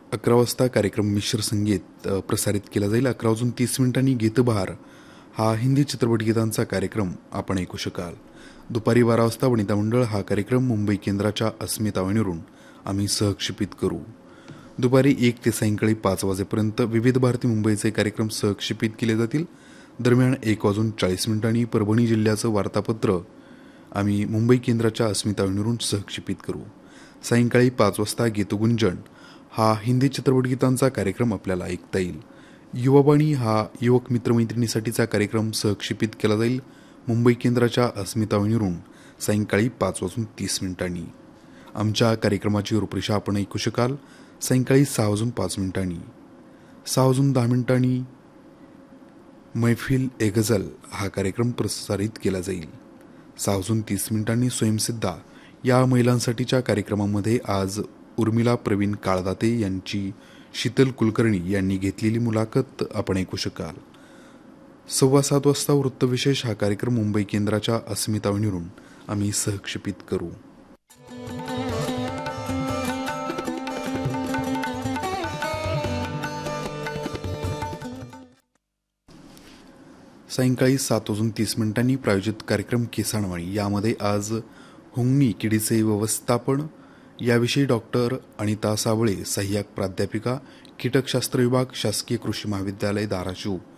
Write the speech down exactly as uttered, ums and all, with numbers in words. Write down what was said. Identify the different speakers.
Speaker 1: अकरा वाजता कार्यक्रम मिश्र संगीत अ, प्रसारित केला जाईल. अकरा वाजून तीस मिनिटांनी गीतबहार हा हिंदी चित्रपट गीतांचा कार्यक्रम आपण ऐकू शकाल. दुपारी बारा वाजता वनिता मंडळ हा कार्यक्रम मुंबई केंद्राच्या अस्मिता वाहिनीवरून आम्ही सहक्षेपित करू. दुपारी एक ते सायंकाळी पाच वाजेपर्यंत विविध भारती मुंबईचे कार्यक्रम सहक्षेपित केले जातील. दरम्यान एक वाजून चाळीस मिनिटांनी परभणी जिल्ह्याचं वार्तापत्र आम्ही मुंबई केंद्राच्या अस्मिता वाहिनीवरून सहक्षेपित करू. सायंकाळी पाच वाजता गीतगुंजन हा हिंदी चित्रपट गीतांचा कार्यक्रम आपल्याला ऐकता येईल. युवावाणी हा युवक मित्रमैत्रिणीसाठीचा कार्यक्रम सहक्षेपित केला जाईल मुंबई केंद्राच्या अस्मिता वाहिनीवरून सायंकाळी पाच वाजून तीस मिनिटांनी. आमच्या कार्यक्रमाची रूपरेषा आपण ऐकू शकाल. सायंकाळी सहा वाजून पाच मिनिटांनी, सहा वाजून दहा मिनिटांनी मैफिल ए गझल हा कार्यक्रम प्रसारित केला जाईल. सहा वाजून तीस मिनिटांनी स्वयंसिद्धा या महिलांसाठीच्या कार्यक्रमामध्ये आज उर्मिला प्रवीण काळदाते यांची शीतल कुलकर्णी यांनी घेतलेली मुलाखत आपण ऐकू शकाल. सव्वा सात वाजता वृत्तविशेष हा कार्यक्रम मुंबई केंद्राच्या अस्मिता वाहिनीवरून आम्ही सहक्षेपित करू. सायंकाळी सात वाजून तीस मिनिटांनी प्रायोजित कार्यक्रम किसानवाणी यामध्ये आज हुंगणी किडीचे व्यवस्थापन याविषयी डॉक्टर अनिता सावळे, सहाय्यक प्राध्यापिका कीटकशास्त्र विभाग, शासकीय कृषी महाविद्यालय धाराशिव